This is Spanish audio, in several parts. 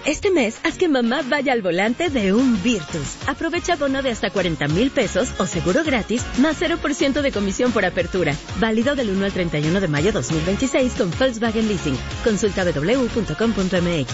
Este mes, haz que mamá vaya al volante de un Virtus. Aprovecha bono de hasta 40,000 pesos o seguro gratis, más 0% de comisión por apertura. Válido del 1 al 31 de mayo 2026 con Volkswagen Leasing. Consulta www.com.mx.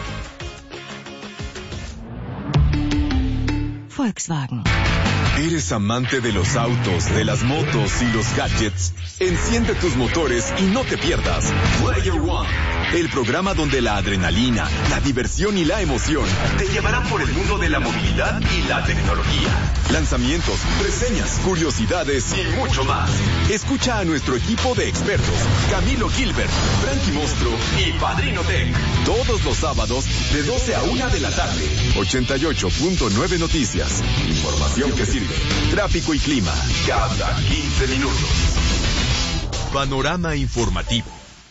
Volkswagen. ¿Eres amante de los autos, de las motos y los gadgets? Enciende tus motores y no te pierdas Player One, el programa donde la adrenalina, la diversión y la emoción te llevarán por el mundo de la movilidad y la tecnología. Lanzamientos, reseñas, curiosidades y mucho más. Escucha a nuestro equipo de expertos, Camilo Gilbert, Frankie Monstruo y Padrino Tech, todos los sábados de 12 a 1 de la tarde. 88.9 Noticias. Información que sirve. Tráfico y clima cada 15 minutos. Panorama informativo.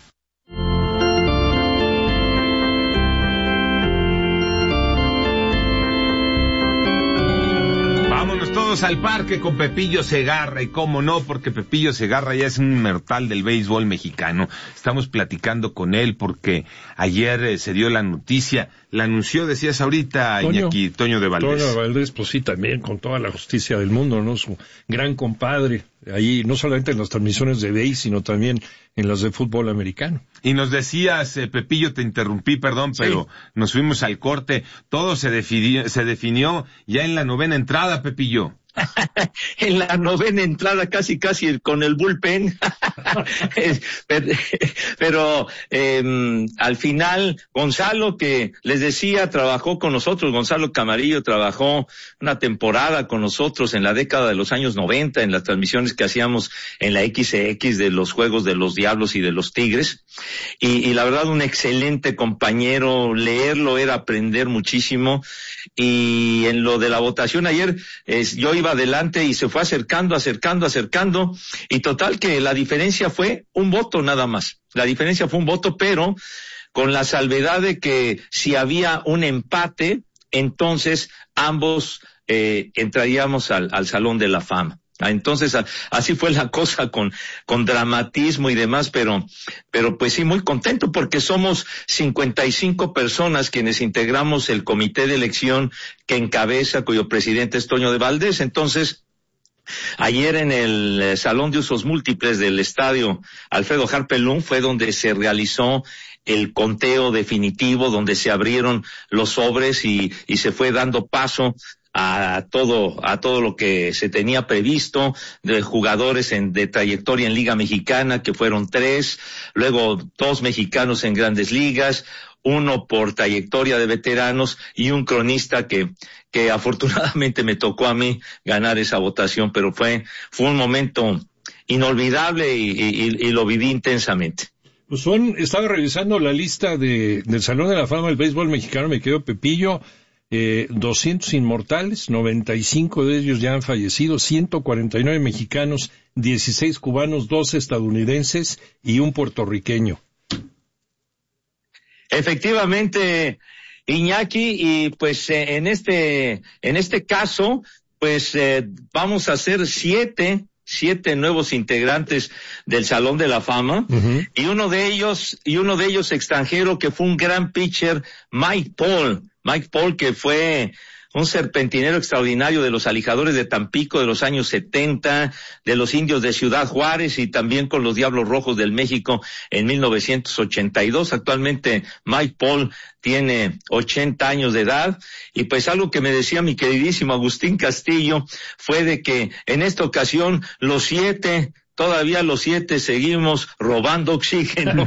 Vámonos todos al parque con Pepillo Segarra, y cómo no, porque Pepillo Segarra ya es un inmortal del béisbol mexicano. Estamos platicando con él porque ayer se dio la noticia, la anunció, decías ahorita, Iñaki, Toño de Valdés. Toño de Valdés, pues sí, también con toda la justicia del mundo, ¿no? Su gran compadre, ahí no solamente en las transmisiones de béis, sino también en las de fútbol americano. Y nos decías, Pepillo, te interrumpí, perdón, pero nos fuimos al corte. Todo se definió ya en la 9ª entrada, Pepillo. En la 9ª entrada, casi con el bullpen. pero al final Gonzalo, que les decía, trabajó con nosotros. Gonzalo Camarillo trabajó una temporada con nosotros en la década de los años 90 en las transmisiones que hacíamos en la XX de los juegos de los Diablos y de los Tigres, y la verdad un excelente compañero. Leerlo era aprender muchísimo. Y en lo de la votación ayer, yo iba adelante y se fue acercando, y total que la diferencia fue un voto nada más. La diferencia fue un voto, pero con la salvedad de que si había un empate, entonces ambos entraríamos al Salón de la Fama. Entonces, así fue la cosa con dramatismo y demás, pero pues sí, muy contento porque somos 55 personas quienes integramos el comité de elección que encabeza, cuyo presidente es Toño de Valdés. Entonces, ayer en el Salón de Usos Múltiples del Estadio Alfredo Harpelún fue donde se realizó el conteo definitivo, donde se abrieron los sobres y se fue dando paso a todo lo que se tenía previsto, de jugadores de trayectoria en Liga Mexicana, que fueron 3, luego 2 mexicanos en Grandes Ligas, 1 por trayectoria de veteranos y un cronista que afortunadamente me tocó a mí ganar esa votación, pero fue un momento inolvidable y lo viví intensamente. Pues estaba revisando la lista del Salón de la Fama del béisbol mexicano, me quedó Pepillo. 200 inmortales, 95 de ellos ya han fallecido, 149 mexicanos, 16 cubanos, 2 estadounidenses y un puertorriqueño. Efectivamente, Iñaki, y pues en este caso, pues vamos a hacer 7 nuevos integrantes del Salón de la Fama, uh-huh. y uno de ellos extranjero, que fue un gran pitcher, Mike Paul, que fue un serpentinero extraordinario de los Alijadores de Tampico de los años 70, de los Indios de Ciudad Juárez y también con los Diablos Rojos del México en 1982. Actualmente Mike Paul tiene 80 años de edad, y pues algo que me decía mi queridísimo Agustín Castillo fue de que en esta ocasión todavía los 7 seguimos robando oxígeno.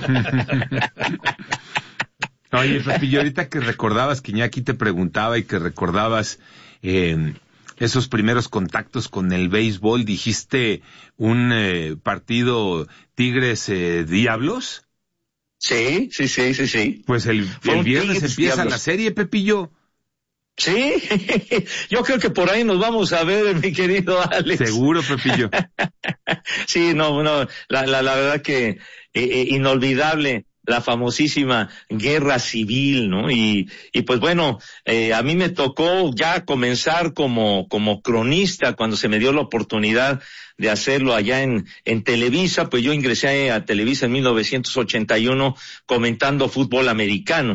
Oye, Pepillo, ahorita que recordabas, que Iñaki te preguntaba y que recordabas esos primeros contactos con el béisbol, dijiste un partido Tigres-Diablos. Sí. Pues el viernes empieza la serie, Pepillo. Sí, yo creo que por ahí nos vamos a ver, mi querido Alex. Seguro, Pepillo. Sí, no, la verdad que inolvidable la famosísima guerra civil, ¿no? Y pues bueno, a mí me tocó ya comenzar como cronista cuando se me dio la oportunidad de hacerlo allá en Televisa. Pues yo ingresé a Televisa en 1981 comentando fútbol americano.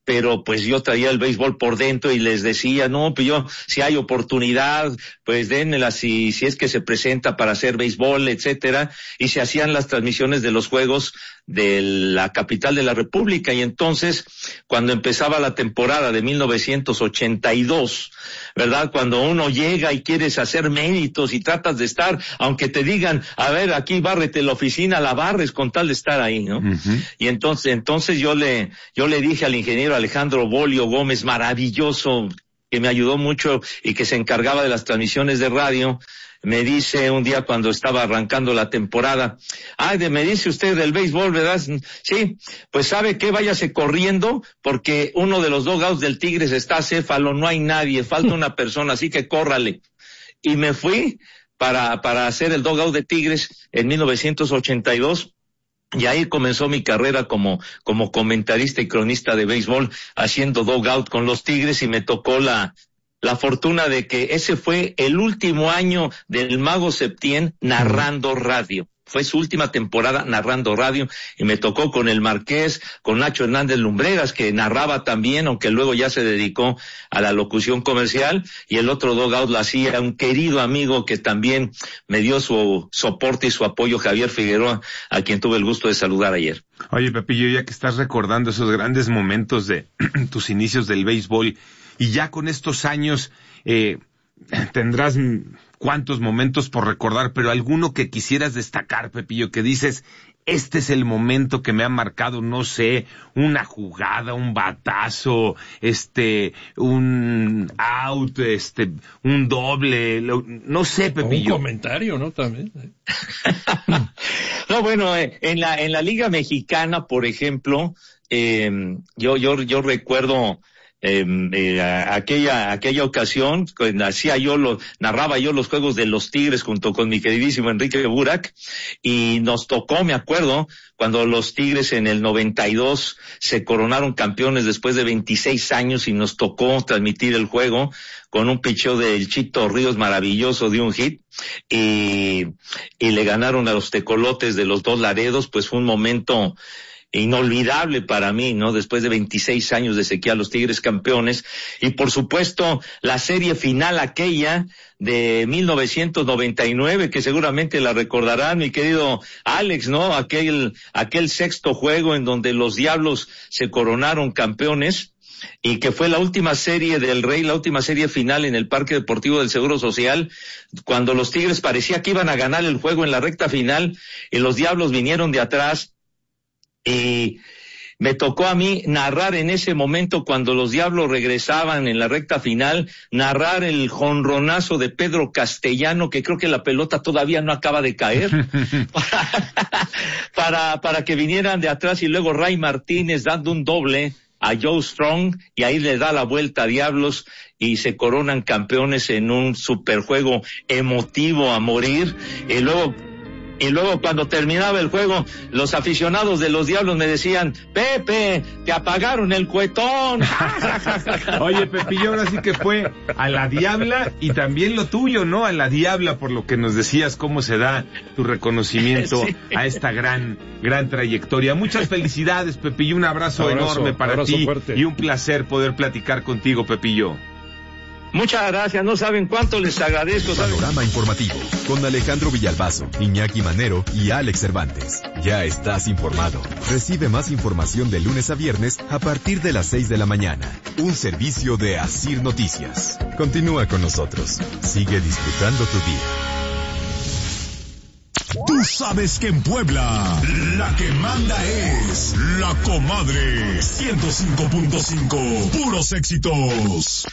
pero pues yo traía el béisbol por dentro y les decía, no, pues yo, si hay oportunidad, pues dénmela si es que se presenta para hacer béisbol, etcétera, y se hacían las transmisiones de los juegos de la capital de la República. Y entonces, cuando empezaba la temporada de 1982, ¿verdad? Cuando uno llega y quieres hacer méritos y tratas de estar, aunque te digan, a ver, aquí bárrete la oficina, la barres con tal de estar ahí, ¿no? Uh-huh. Y entonces yo le dije al ingeniero Alejandro Bolio Gómez, maravilloso, que me ayudó mucho y que se encargaba de las transmisiones de radio, me dice un día cuando estaba arrancando la temporada, me dice usted del béisbol, ¿verdad? Sí, pues ¿sabe qué? Váyase corriendo porque uno de los dugouts del Tigres está acéfalo, no hay nadie, falta una persona, así que córrale. Y me fui para hacer el dugout de Tigres en 1982. Y ahí comenzó mi carrera como comentarista y cronista de béisbol, haciendo dugout con los Tigres, y me tocó la fortuna de que ese fue el último año del Mago Septién narrando radio. Fue su última temporada narrando radio y me tocó con el Marqués, con Nacho Hernández Lumbreras, que narraba también, aunque luego ya se dedicó a la locución comercial, y el otro dugout lo hacía un querido amigo que también me dio su soporte y su apoyo, Javier Figueroa, a quien tuve el gusto de saludar ayer. Oye, Pepillo, ya que estás recordando esos grandes momentos de tus inicios del béisbol, y ya con estos años tendrás cuántos momentos por recordar, pero alguno que quisieras destacar, Pepillo, que dices, este es el momento que me ha marcado, no sé, una jugada, un batazo, un out, un doble, no sé, Pepillo. Un comentario, ¿no? También. No, bueno, en la Liga Mexicana, por ejemplo, yo recuerdo aquella ocasión, narraba yo los juegos de los Tigres junto con mi queridísimo Enrique Burak, y nos tocó, me acuerdo, cuando los Tigres en el 92 se coronaron campeones después de 26 años, y nos tocó transmitir el juego con un picheo del Chito Ríos maravilloso de un hit, y le ganaron a los Tecolotes de los Dos Laredos. Pues fue un momento inolvidable para mí, ¿no? Después de 26 años de sequía, a los Tigres campeones. Y por supuesto, la serie final aquella de 1999, que seguramente la recordarán, mi querido Alex, ¿no? Aquel sexto juego en donde los Diablos se coronaron campeones, y que fue la última serie del Rey, la última serie final en el Parque Deportivo del Seguro Social, cuando los Tigres parecía que iban a ganar el juego en la recta final, y los Diablos vinieron de atrás. Y me tocó a mí narrar en ese momento, cuando los Diablos regresaban en la recta final, narrar el jonronazo de Pedro Castellano, que creo que la pelota todavía no acaba de caer, para que vinieran de atrás, y luego Ray Martínez dando un doble a Joe Strong, y ahí le da la vuelta a Diablos y se coronan campeones en un superjuego emotivo a morir. Y luego cuando terminaba el juego, los aficionados de los Diablos me decían, Pepe, te apagaron el cuetón. Oye, Pepillo, ahora sí que fue a la Diabla, y también lo tuyo, ¿no? A la Diabla, por lo que nos decías, cómo se da tu reconocimiento sí, a esta gran trayectoria. Muchas felicidades, Pepillo, un abrazo enorme para ti, fuerte. Y un placer poder platicar contigo, Pepillo. Muchas gracias, no saben cuánto les agradezco. Panorama informativo con Alejandro Villalbazo, Iñaki Manero y Alex Cervantes. Ya estás informado. Recibe más información de lunes a viernes a partir de las 6 de la mañana. Un servicio de Asir Noticias. Continúa con nosotros. Sigue disfrutando tu día. Tú sabes que en Puebla la que manda es La Comadre 105.5. Puros éxitos.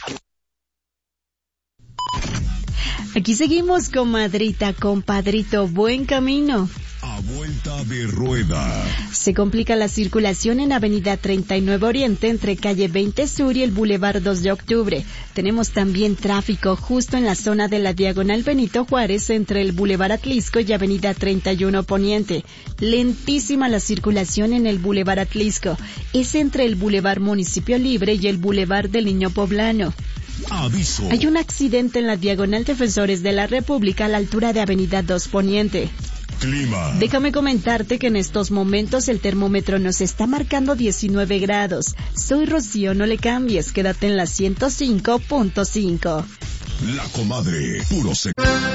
Aquí seguimos, comadrita, compadrito, buen camino. A vuelta de rueda. Se complica la circulación en Avenida 39 Oriente entre calle 20 Sur y el Boulevard 2 de Octubre. Tenemos también tráfico justo en la zona de la Diagonal Benito Juárez entre el Boulevard Atlisco y Avenida 31 Poniente. Lentísima la circulación en el Boulevard Atlisco. Es entre el Boulevard Municipio Libre y el Boulevard del Niño Poblano. Aviso. Hay un accidente en la Diagonal Defensores de la República a la altura de Avenida 2 Poniente. clima. Déjame comentarte que en estos momentos el termómetro nos está marcando 19 grados. Soy Rocío, no le cambies, quédate en la 105.5. La Comadre, puro sexo.